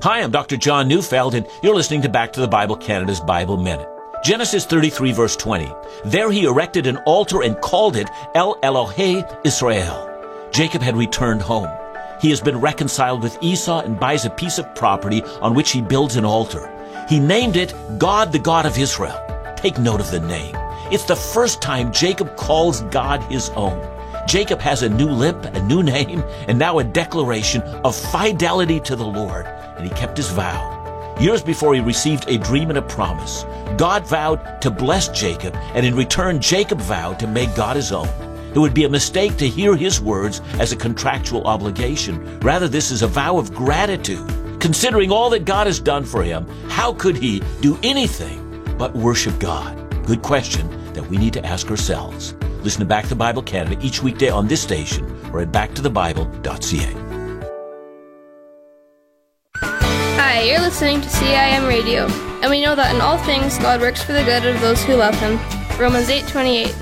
Hi, I'm Dr. John Neufeld, and you're listening to Back to the Bible Canada's Bible Minute. Genesis 33, verse 20. There he erected an altar and called it El Elohe Israel. Jacob had returned home. He has been reconciled with Esau and buys a piece of property on which he builds an altar. He named it God, the God of Israel. Take note of the name. It's the first time Jacob calls God his own. Jacob has a new lip, a new name, and now a declaration of fidelity to the Lord. And he kept his vow. Years before he received a dream and a promise, God vowed to bless Jacob, and in return, Jacob vowed to make God his own. It would be a mistake to hear his words as a contractual obligation. Rather, this is a vow of gratitude. Considering all that God has done for him, how could he do anything but worship God? Good question that we need to ask ourselves. Listen to Back to the Bible Canada each weekday on this station or at backtothebible.ca. Hi, you're listening to CIM Radio, and we know that in all things God works for the good of those who love Him. Romans 8:28.